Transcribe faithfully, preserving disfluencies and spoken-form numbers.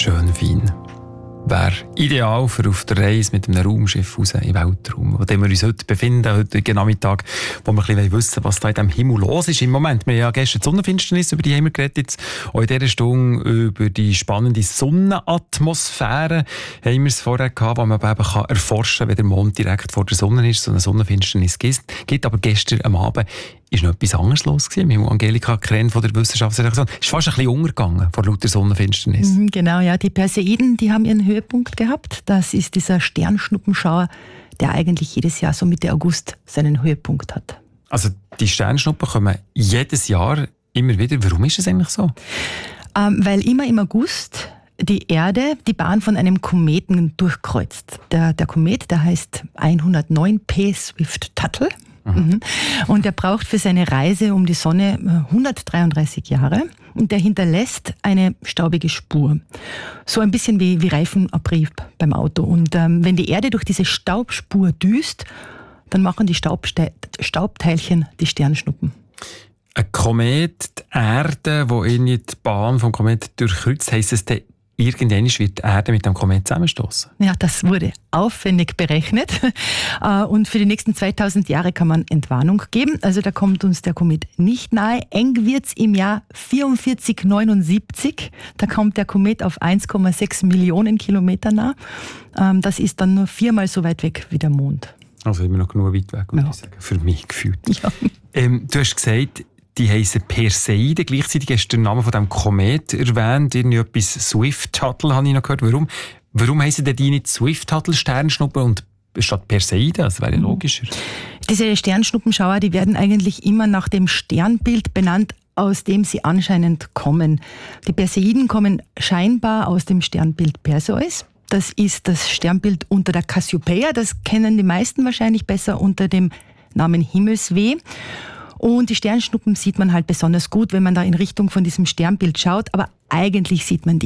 schön fein. Wäre ideal für auf der Reise mit einem Raumschiff raus in den Weltraum, wo wir uns heute befinden, heute Nachmittag, wo wir ein bisschen wissen, was da in diesem Himmel los ist im Moment. Wir haben ja gestern die Sonnenfinsternis, über die haben wir geredet, jetzt auch in dieser Stunde über die spannende Sonnenatmosphäre haben wir es vorher gehabt, wo man eben kann erforschen kann, wenn der Mond direkt vor der Sonne ist, so eine Sonnenfinsternis gibt. Aber gestern am Abend ist noch etwas anderes los gewesen. Wir haben Angelika Kren von der Wissenschaftsredaktion. Es ist fast ein bisschen untergegangen vor lauter Sonnenfinsternis. Mhm, genau, ja. Die Perseiden, die haben ihren Höhepunkt gehabt. Das ist dieser Sternschnuppenschauer, der eigentlich jedes Jahr so Mitte August seinen Höhepunkt hat. Also die Sternschnuppen kommen jedes Jahr immer wieder. Warum ist das eigentlich so? Ähm, weil immer im August die Erde die Bahn von einem Kometen durchkreuzt. Der, der Komet, der heißt hundertneun P Swift-Tuttle. Mhm. Und er braucht für seine Reise um die Sonne hundertdreiunddreißig Jahre und der hinterlässt eine staubige Spur. So ein bisschen wie, wie Reifenabrieb beim Auto. Und ähm, wenn die Erde durch diese Staubspur düst, dann machen die Staubste- Staubteilchen die Sternschnuppen. Ein Komet, die Erde, die irgendwie die Bahn vom Komet durchkreuzt, heisst es dann, irgendwann wird die Erde mit dem Komet zusammenstoßen? Ja, das wurde aufwendig berechnet. Und für die nächsten zweitausend Jahre kann man Entwarnung geben. Also da kommt uns der Komet nicht nahe. Eng wird's im Jahr vierundvierzig neunundsiebzig. Da kommt der Komet auf eins Komma sechs Millionen Kilometer nah. Das ist dann nur viermal so weit weg wie der Mond. Also immer noch genug weit weg, würde ja. ich sagen. Für mich gefühlt. Ja. Ähm, du hast gesagt, die heissen Perseiden. Gleichzeitig hast du den Namen von diesem Komet erwähnt. Irgendwie etwas Swift-Tuttle habe ich noch gehört. Warum, warum heissen die nicht Swift-Tuttle-Sternschnuppen und statt Perseiden? Das wäre ja logischer. Diese Sternschnuppenschauer, die werden eigentlich immer nach dem Sternbild benannt, aus dem sie anscheinend kommen. Die Perseiden kommen scheinbar aus dem Sternbild Perseus. Das ist das Sternbild unter der Cassiopeia. Das kennen die meisten wahrscheinlich besser unter dem Namen Himmelsweh. Und die Sternschnuppen sieht man halt besonders gut, wenn man da in Richtung von diesem Sternbild schaut. Aber eigentlich sieht man die